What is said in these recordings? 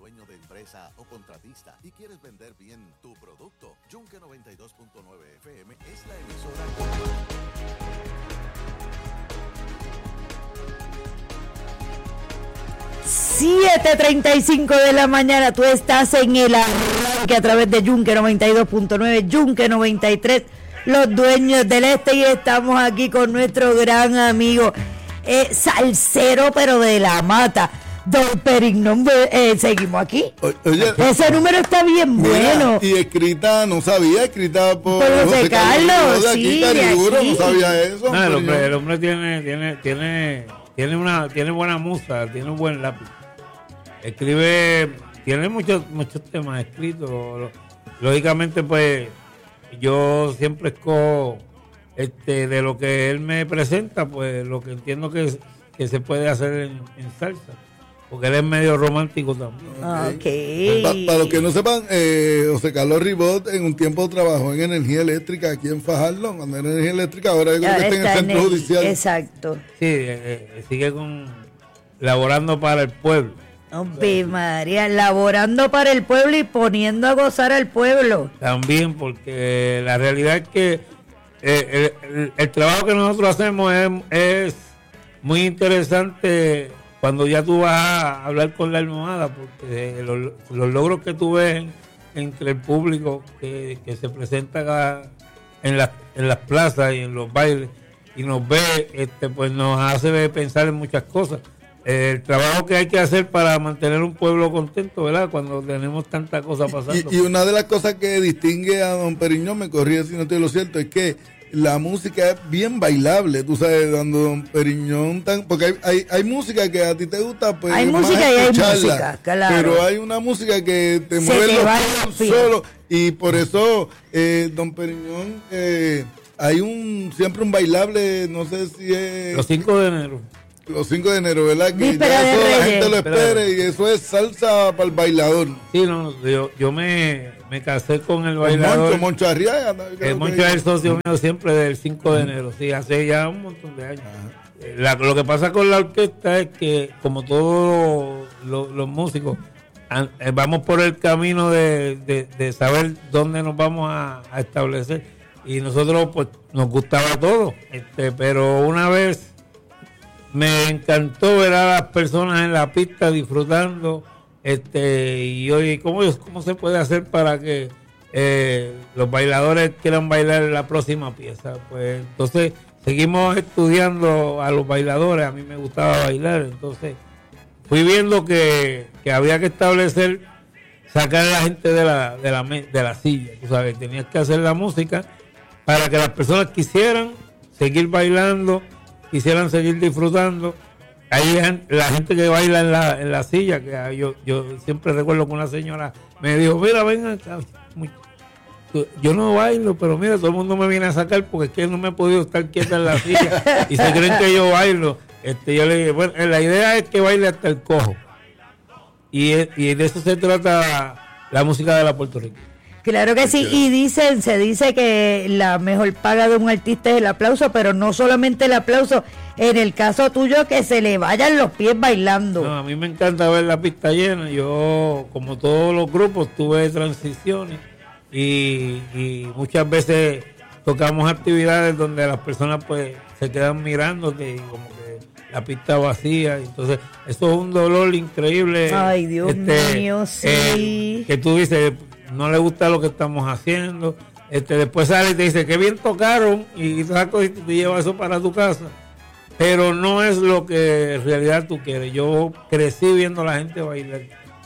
dueño de empresa o contratista y quieres vender bien tu producto, Yunque 92.9 FM es la emisora con 7:35 de la mañana. Tú estás en el arranque a través de Yunque 92.9, Yunque 93, los dueños del este, y estamos aquí con nuestro gran amigo salsero, pero de la mata, Don Perignón. Seguimos aquí. Oye, ese número está bien bueno. Y escrita, no sabía, escrita por José Carlos, aquí, sí, Cariburo, aquí. no sabía eso. No, el hombre tiene buena musa, tiene un buen lápiz. Escribe, tiene muchos temas escritos. Lógicamente, pues, yo siempre escojo de lo que él me presenta, pues, lo que entiendo que se puede hacer en salsa. Porque él es medio romántico también. Okay. Para los que no sepan, José Carlos Ribot en un tiempo trabajó en energía eléctrica aquí en Fajardo, cuando era energía eléctrica, ahora yo creo que está en el centro judicial. Exacto. Sí, sigue laborando para el pueblo. Hombre, María, laborando para el pueblo y poniendo a gozar al pueblo. También, porque la realidad es que el trabajo que nosotros hacemos es muy interesante cuando ya tú vas a hablar con la almohada, porque los logros que tú ves entre el público que se presenta en las plazas y en los bailes y nos ve, pues nos hace pensar en muchas cosas. El trabajo que hay que hacer para mantener un pueblo contento, ¿verdad? Cuando tenemos tanta cosa pasando. Y una de las cosas que distingue a Don Periñón, me corrige si no estoy lo cierto, es que la música es bien bailable, tú sabes, cuando Don Periñón porque hay música que a ti te gusta, pues hay música y hay música, claro. Pero hay una música que te mueve los pies solo, y por eso Don Periñón hay siempre un bailable, no sé si es los 5 de enero. Los 5 de enero, ¿verdad? Que Víspera ya eso de la gente lo espere, Reyes. y eso es salsa para el bailador. Sí, no, yo me casé con el bailador. Moncho Arriaga. Moncho es el socio mío siempre del 5 de enero, sí, hace ya un montón de años. Lo que pasa con la orquesta es que, como todos los músicos, vamos por el camino de saber dónde nos vamos a establecer. Y nosotros, pues, nos gustaba todo, pero una vez me encantó ver a las personas en la pista disfrutando, y oye, ¿cómo se puede hacer para que los bailadores quieran bailar la próxima pieza? Pues entonces seguimos estudiando a los bailadores. A mí me gustaba bailar, entonces fui viendo que había que sacar a la gente de la silla, tú sabes, tenías que hacer la música para que las personas quisieran seguir bailando, quisieran seguir disfrutando. Hay la gente que baila en la silla, que yo siempre recuerdo que una señora me dijo, mira, venga acá, yo no bailo, pero mira, todo el mundo me viene a sacar porque es que no me he podido estar quieta en la silla y se creen que yo bailo. Yo le dije, bueno, la idea es que baile hasta el cojo, y de eso se trata la música de la Puerto Rico. Claro que sí, y se dice que la mejor paga de un artista es el aplauso, pero no solamente el aplauso, en el caso tuyo, que se le vayan los pies bailando. No, a mí me encanta ver la pista llena. Yo, como todos los grupos, tuve transiciones y muchas veces tocamos actividades donde las personas pues se quedan mirándote y como que la pista vacía, entonces eso es un dolor increíble. Ay, Dios mío, sí. Que tú dices, no le gusta lo que estamos haciendo, después sale y te dice que bien tocaron y te llevas eso para tu casa, pero no es lo que en realidad tú quieres. Yo crecí viendo a la gente bailar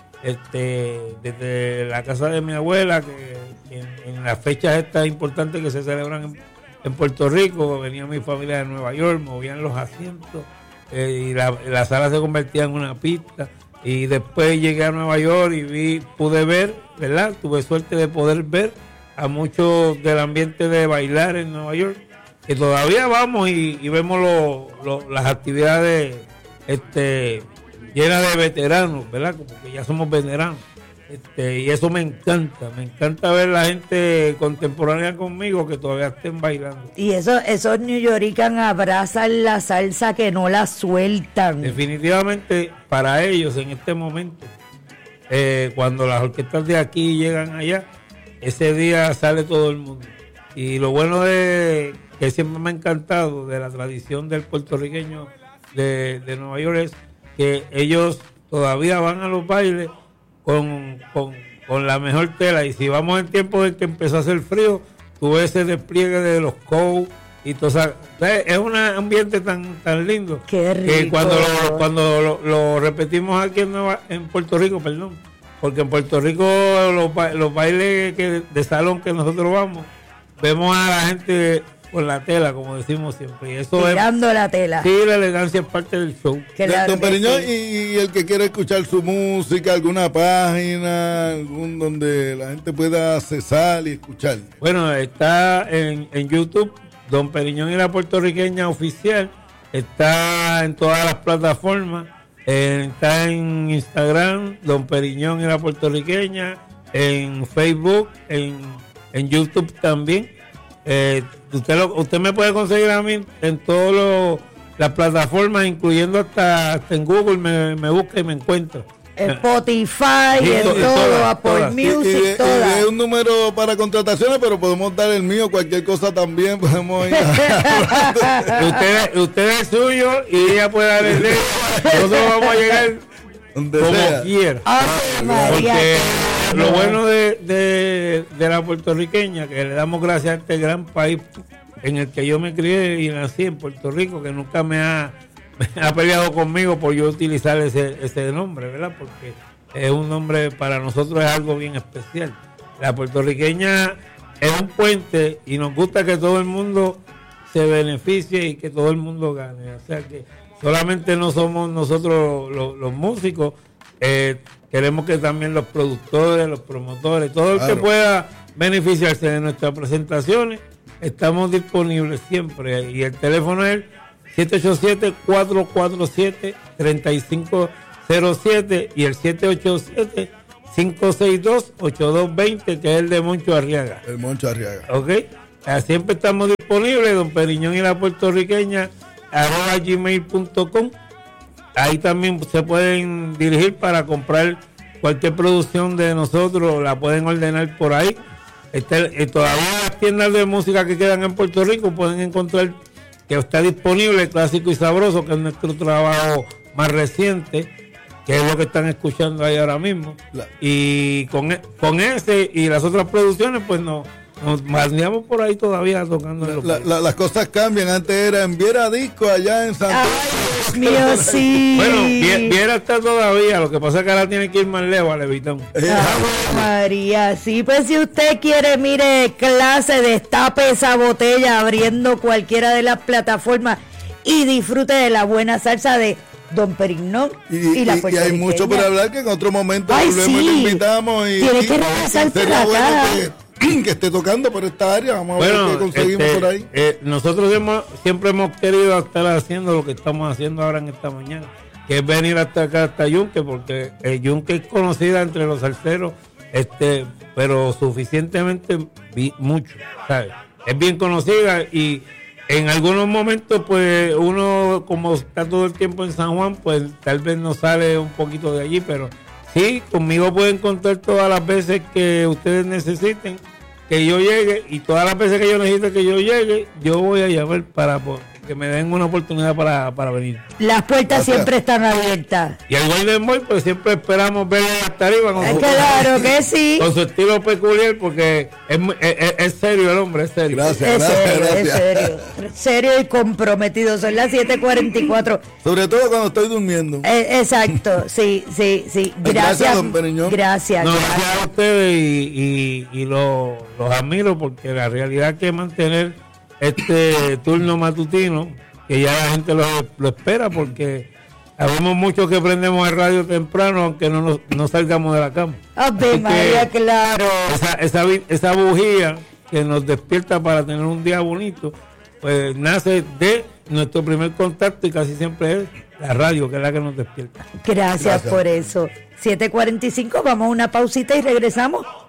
desde la casa de mi abuela, que en las fechas estas importantes que se celebran en Puerto Rico, venía mi familia de Nueva York, movían los asientos, y la sala se convertía en una pista. Y después llegué a Nueva York y pude ver, ¿verdad? Tuve suerte de poder ver a muchos del ambiente de bailar en Nueva York, que todavía vamos y vemos las actividades llenas de veteranos, ¿verdad? Como que ya somos veteranos. Y eso me encanta ver la gente contemporánea conmigo que todavía estén bailando. Y esos New Yorkers abrazan la salsa, que no la sueltan. Definitivamente para ellos en este momento cuando las orquestas de aquí llegan allá, ese día sale todo el mundo. Y lo bueno de que siempre me ha encantado de la tradición del puertorriqueño de Nueva York es que ellos todavía van a los bailes con la mejor tela. Y si vamos en tiempo en que empezó a hacer frío, tú ves ese despliegue de los coats y todo. O sea, es un ambiente tan lindo. Qué rico. Que cuando lo repetimos aquí en Puerto Rico, perdón, porque en Puerto Rico los bailes de salón que nosotros vemos a la gente con la tela, como decimos siempre. Y eso tirando la tela. Sí, la elegancia es parte del show. Claro, Don Periñón, y el que quiera escuchar su música, alguna página, donde la gente pueda accesar y escuchar. Bueno, está en YouTube, Don Periñón y la Puertorriqueña Oficial. Está en todas las plataformas. Está en Instagram, Don Periñón y la Puertorriqueña. En Facebook, en YouTube también. Usted me puede conseguir a mí en todas las plataformas, incluyendo hasta en Google, me busca y me encuentra. Spotify, en todo, Apple Music, todas. Es un número para contrataciones, pero podemos dar el mío, cualquier cosa también podemos ir. usted es suyo y ella puede dar el de ella. Nosotros vamos a llegar donde como sea. quiera. Porque lo bueno de la puertorriqueña, que le damos gracias a este gran país en el que yo me crié y nací, en Puerto Rico, que nunca me ha peleado conmigo por yo utilizar ese nombre, ¿verdad? Porque es un nombre, para nosotros es algo bien especial. La puertorriqueña es un puente y nos gusta que todo el mundo se beneficie y que todo el mundo gane. O sea que solamente no somos nosotros los músicos, queremos que también los productores, los promotores, todo el que pueda beneficiarse de nuestras presentaciones, estamos disponibles siempre. Y el teléfono es el 787-447-3507 y el 787-562-8220, que es el de Moncho Arriaga. El Moncho Arriaga. Ok, siempre estamos disponibles, Don Periñón y la Puertorriqueña @gmail.com. Ahí también se pueden dirigir para comprar cualquier producción de nosotros, la pueden ordenar por ahí. Todavía las tiendas de música que quedan en Puerto Rico pueden encontrar que está disponible Clásico y Sabroso, que es nuestro trabajo más reciente, que es lo que están escuchando ahí ahora mismo. Y con ese y las otras producciones, pues nos mandamos por ahí todavía tocando. Las cosas cambian. Antes era en Viera Disco, allá en Santo. Ay, Dios mío, sí. Bueno, Viera está todavía, lo que pasa es que ahora tiene que ir más lejos a Levitón. María, sí, pues si usted quiere, mire, clase, destape esa botella abriendo cualquiera de las plataformas y disfrute de la buena salsa de Don Periñón y la puertorriqueña. Y hay mucho por hablar, que en otro momento volvemos y lo invitamos. Tiene que regresar por acá. Bueno que esté tocando por esta área. Vamos a ver qué conseguimos por ahí. Nosotros siempre hemos querido estar haciendo lo que estamos haciendo ahora en esta mañana, que es venir hasta acá, hasta Yunque, porque el Yunque es conocida entre los salseros, pero suficientemente mucho, ¿sabes? Es bien conocida y en algunos momentos, pues uno, como está todo el tiempo en San Juan, pues tal vez no sale un poquito de allí, pero sí, conmigo pueden contar todas las veces que ustedes necesiten que yo llegue, y todas las veces que yo necesite que yo llegue, yo voy a llamar para que me den una oportunidad para venir. Las puertas siempre están abiertas. Y al Golden Boy, pues siempre esperamos verlo hasta arriba claro que sí, con su estilo peculiar, porque es serio el hombre, es serio. Gracias. Es serio y comprometido. Son las 7:44. Sobre todo cuando estoy durmiendo. Exacto, sí. Gracias, Don Periñón. Gracias. Gracias a ustedes y los admiro, porque la realidad es que mantener este turno matutino, que ya la gente lo espera, porque habemos muchos que prendemos el radio temprano aunque no salgamos de la cama. ¡Ave María, claro! Esa bujía que nos despierta para tener un día bonito, pues nace de nuestro primer contacto, y casi siempre es la radio, que es la que nos despierta. Gracias por eso. 7:45, vamos a una pausita y regresamos.